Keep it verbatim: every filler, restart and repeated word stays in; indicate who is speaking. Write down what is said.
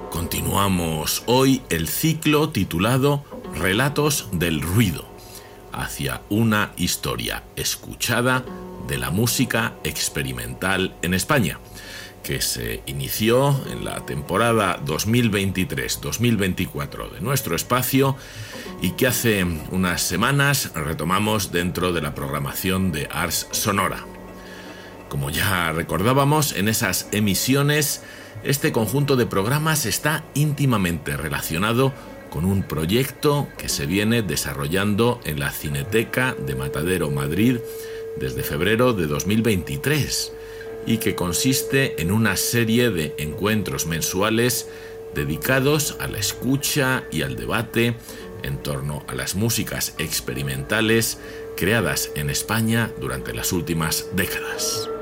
Speaker 1: Continuamos hoy el ciclo titulado Relatos del Ruido, hacia una historia escuchada de la música experimental en España, que se inició en la temporada dos mil veintitrés dos mil veinticuatro de nuestro espacio y que hace unas semanas retomamos dentro de la programación de Ars Sonora. Como ya recordábamos, en esas emisiones, este conjunto de programas está íntimamente relacionado con un proyecto que se viene desarrollando en la Cineteca de Matadero, Madrid, desde febrero de dos mil veintitrés, y que consiste en una serie de encuentros mensuales dedicados a la escucha y al debate en torno a las músicas experimentales creadas en España durante las últimas décadas.